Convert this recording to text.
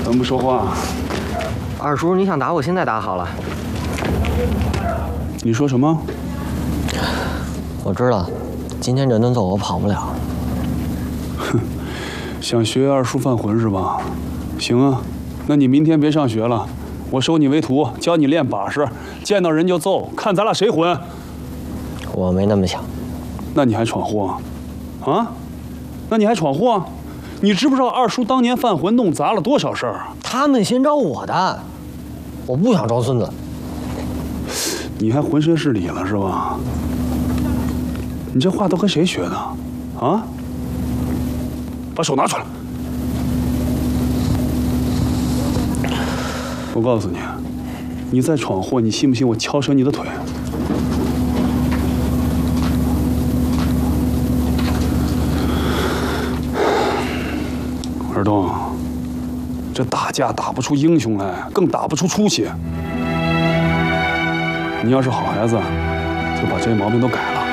怎么不说话？ 二叔，你想打我，现在打好了。 你说什么？ 我知道，今天这顿揍我跑不了。 哼，想学二叔犯浑是吧？行啊，那你明天别上学了，我收你为徒，教你练把式，见到人就揍，看咱俩谁混。 我没那么想。 那你还闯祸？啊？那你还闯祸？你知不知道二叔当年犯浑弄砸了多少事儿？ 他们先招我的，我不想招孙子。 你还浑身是理了是吧？你这话都跟谁学的？啊？把手拿出来！我告诉你，你再闯祸，你信不信我敲折你的腿？尔东，这打架打不出英雄来，更打不出出息。你要是好孩子，就把这些毛病都改了。